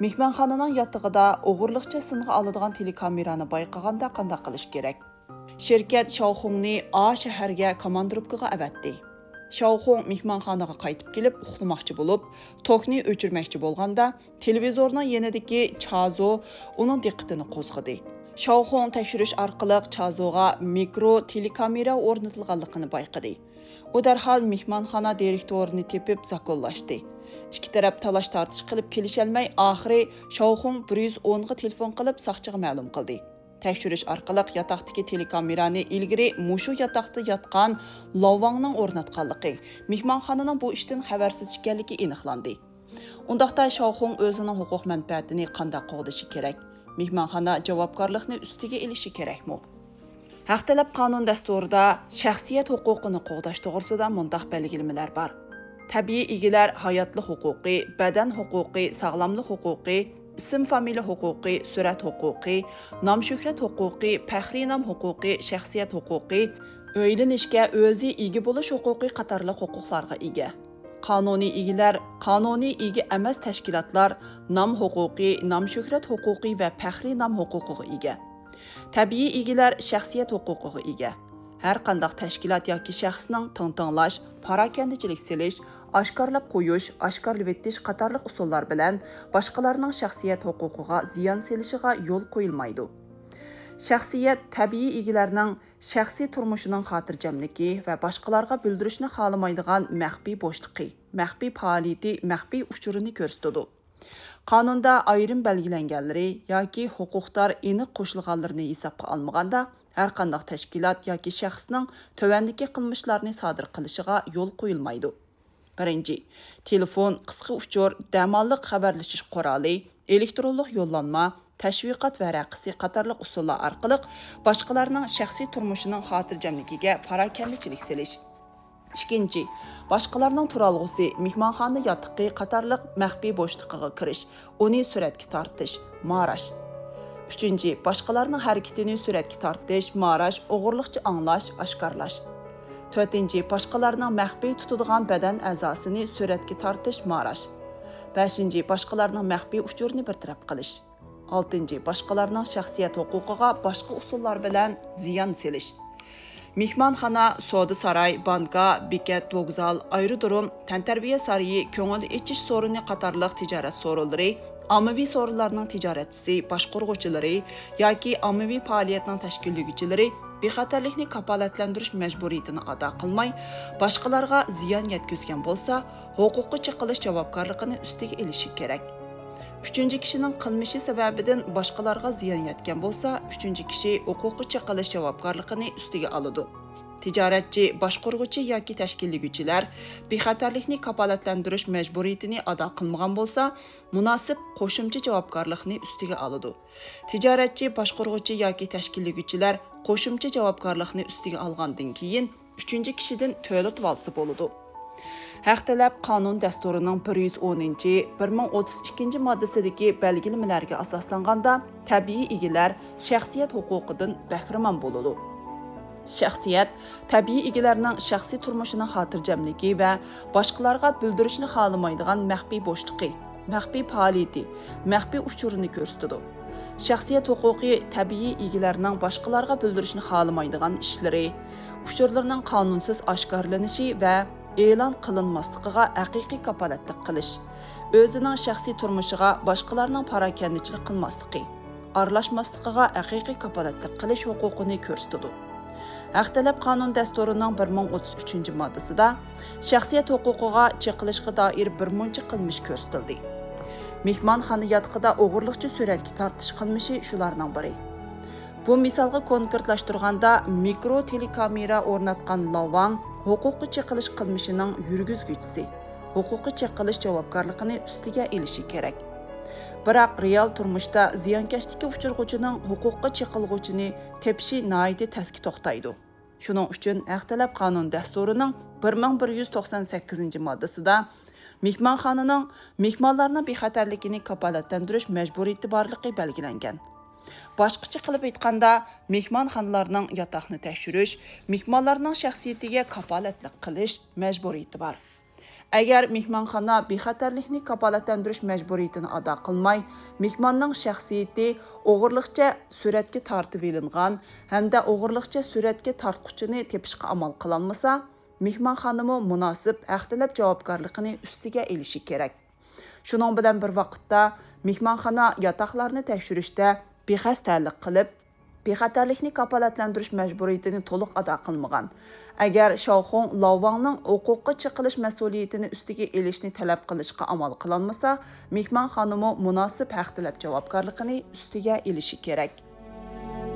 Mehmonxonaning yottig'ida o'g'irliqcha singa oladigan telekamerani bayqaganda qanday qilish kerak? Şirket Xiaohongni A shaharga komandirovkaga avatdi. Xiaohong mehmonxonaga qaytib kelib uxlamoqchi bo'lib, tokni o'chirmoqchi bo'lganda, televizorning yanidagi Chazo uning diqqatini qo'zg'adi. Xiaohong tekshirish orqali Chazoga mikro telekamera o'rnatilganligini bayqadi. U darhol mehmonxona direktorini tepib zakollashdi. İki taraf talash tartish qilib kelisholmay, oxiri Xiaohong 110 ga telefon qilib soqchiga ma'lum qildi. Tekshirish orqali yotoqdagi telekamerani ilgari mushu yotoqda yotgan Lovangning o'rnatganligi, mehmonxonaning bu ishdan xabarsiz ekanligi aniqlandi. Undaqda Xiaohong o'zining huquq manfaatini qanday qo'g'dishi kerak? Mehmonxona javobgarlikni ustiga elishi kerakmi? Haqtalab qonun dasturida shaxsiyat huquqini qo'g'dash to'g'risida mundaq belgilamalar bor. Tabiiy egilar hayotlik huquqi, badan huquqi, sog'lomlik huquqi, ism familiya huquqi, surat huquqi, nom shuhrat huquqi, faxriy nom huquqi, shaxsiyat huquqi, o'ylanishga o'zi ega bo'lish huquqi qatorli huquqlarga ega. Qonuniy egilar, qonuniy ega emas tashkilotlar nom huquqi, nom shuhrat huquqi va faxriy nom huquqiga ega. Tabiiy egilar shaxsiyat huquqiga ega. Har qanday tashkilot yoki shaxsning tingtinglash, parakandichilik selish, oshkorlab qo'yish, oshkorlab etish qatorliq usullar bilan boshqalarning shaxsiyat huquqiga ziyon selishiga yo'l qo'yilmaydi. Shaxsiyat tabiiy egilarning shaxsiy turmushining xotirjamligi va boshqalarga bildirishni xohlamaydigan maxfiy bo'shliqi, maxfiy faoliyati, maxfiy uchurini ko'rsatadi. Qonunda ayrim belgilanganlari yoki huquqlar aniq qo'shilganlarini hisobga olmaganda, har qanday tashkilot yoki shaxsning tövandagi qilmishlarni sodir qilishiga yo'l qo'yilmaydi. Birinchi, telefon, qisqa uchur, damonliq xabarlashish quroli, elektronlik yo'llanma, tashviqot varaqasi qatorliq usullar orqali boshqalarning shaxsiy turmushining xotirjamligiga parakandichilik selish. Ikkinchi, boshqalarning turalg'usi, mehmonxona yotiqi qatorliq maxfiy bo'shliqiga kirish, uni suratga tortish, marash. Uchinchi, boshqalarning harakatini suratga tortish, marash, o'g'irlikcha anglash, oshkorlash. To'rtinchi, boshqalarning maxfiy tutadigan badan a'zosini suratga tortish, marash. Beshinchi, boshqalarning maxfiy uchurini bartaraf qilish. Oltinchi, boshqalarning shaxsiyat huquqiga boshqa usullar bilan ziyon selish. Mehmonxona, savdo saroy, banka, bekat, vokzal, aerodrom, tantarbiya saroyi, ko'ngil ichish so'rini qatorliq tijorat so'rinlari, ommaviy so'rinlarning tijoratchisi, boshqaruvchilari yoki ommaviy faoliyatning tashkillovchilari bexatarlikni kafolatlantirish majburiyatini ado qilmay, boshqalarga ziyon yetkazgan bo'lsa, huquqqa chiqilish javobgarligini ustiga elishi kerak. Uchinchi kishining qilmishi sababidan boshqalarga ziyon yetgan bo'lsa, uchinchi kishi huquqqa chiqilish javobgarligini ustiga oladi. Tijoratchi, boshqaruvchi yoki tashkillovchilar bexatarlikni kafolatlantirish majburiyatini ado qilmagan bo'lsa, munosib qo'shimcha javobgarlikni ustiga oladi. Tijoratchi, boshqaruvchi yoki tashkillovchilar qo'shimcha javobgarlikni ustiga olgandan keyin uchinchi kishidan to'lab olsa bo'ladi. Haqtalab qonun dasturining 110-1032 moddasidagi belgilamalariga asoslanganda tabiiy egilar shaxsiyat huquqidan bahramand bo'ladi. Shaxsiyat tabiiy egilarning shaxsiy turmushining xotirjamligi va boshqalarga bildirishni xohlamaydigan maxfiy bo'shliqi, maxfiy faoliyati, maxfiy uchurini ko'rsatadi. Shaxsiyat huquqi tabiiy egilarning boshqalarga bildirishni xohlamaydigan ishlari, uchurlarning qonunsiz oshkorlanishi va e'lon qilinmasligiga haqiqiy kafolatlik qilish, o'zining shaxsiy turmushiga boshqalarning parakandichilik qilmasligi, aralashmasligiga haqiqiy kafolatlik qilish huquqini ko'rsatadi. Haqtalab qonun dasturining 1033-moddasida shaxsiyat huquqiga cheklashga doir birmuncha qilmish ko'rsatildi. Mehmonxona yotiqida o'g'irlikcha suratga tortish qilmishi shularning biri. Bu misolga konkretlashtirganda mikro telekamera o'rnatgan Lovang huquqqa cheqilish qilmishining yurgizguvchisi, huquqqa cheqilish javobgarligini ustiga elishi kerak. Biroq real turmushda ziyonkashlikka uchirg'uvchining huquqqa cheqilg'uvchini tepishi nihoyatda tezki to'xtaydi. Shuning uchun Haqtalab qonun dasturining 1198-moddasida mehmonxonaning mehmonlarning bexatarligini kafolatlantirish majburiyati borligi belgilangan. Boshqacha qilib aytganda, mehmonxonalarning yotoqni tekshirish, mehmonlarning shaxsiyatiga kafolatlik qilish majburiyati bor. Agar mehmonxona bexatarlikni kafolatlantirish majburiyatini ado qilmay, mehmonning shaxsiyati o'g'irliqcha suratga tortib olingan hamda o'g'irliqcha suratga tortquchini tepishga amal qilolmasa, mehmonxonami munosib haq talab javobgarligini ustiga olishi kerak. Shuning bilan bir vaqtda mehmonxona yotoqlarni tekshirishda bexatarlik qilib, bexatarlikni kafolatlantirish majburiyatini to'liq ado qilmagan. Agar Xiaohong Laowangning huquqqa chiqilish mas'uliyatini ustiga olishni talab qilishga amal qilolmasa, mehmonxonami munosib haq talab javobgarligini ustiga olishi kerak.